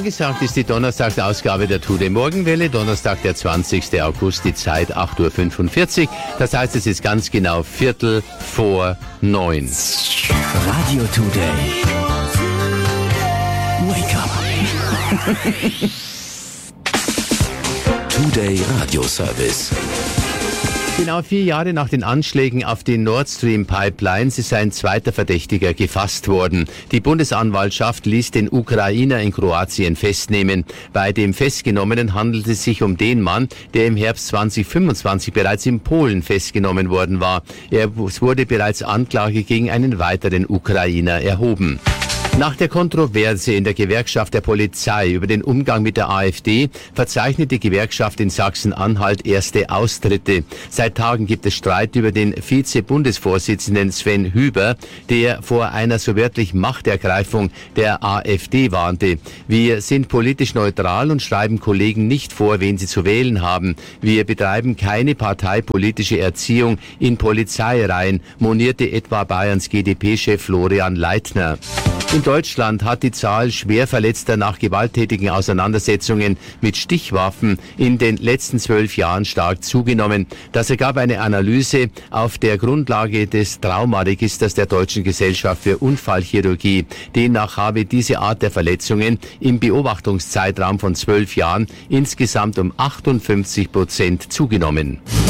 Angesagt ist die Donnerstagsausgabe der Today Morgenwelle, Donnerstag, der 20. August, die Zeit 8.45 Uhr. Das heißt, es ist ganz genau 8:45. Radio Today. Wake up. Today Radio Service. Genau 4 Jahre nach den Anschlägen auf die Nord Stream Pipelines ist ein zweiter Verdächtiger gefasst worden. Die Bundesanwaltschaft ließ den Ukrainer in Kroatien festnehmen. Bei dem Festgenommenen handelt es sich um den Mann, der im Herbst 2025 bereits in Polen festgenommen worden war. Es wurde bereits Anklage gegen einen weiteren Ukrainer erhoben. Nach der Kontroverse in der Gewerkschaft der Polizei über den Umgang mit der AfD verzeichnet die Gewerkschaft in Sachsen-Anhalt erste Austritte. Seit Tagen gibt es Streit über den Vize-Bundesvorsitzenden Sven Hüber, der vor einer so wörtlich Machtergreifung der AfD warnte. Wir sind politisch neutral und schreiben Kollegen nicht vor, wen sie zu wählen haben. Wir betreiben keine parteipolitische Erziehung in Polizeireihen, monierte etwa Bayerns GdP-Chef Florian Leitner. In Deutschland hat die Zahl Schwerverletzter nach gewalttätigen Auseinandersetzungen mit Stichwaffen in den letzten 12 Jahren stark zugenommen. Das ergab eine Analyse auf der Grundlage des Traumaregisters der Deutschen Gesellschaft für Unfallchirurgie. Demnach habe diese Art der Verletzungen im Beobachtungszeitraum von 12 Jahren insgesamt um 58% zugenommen.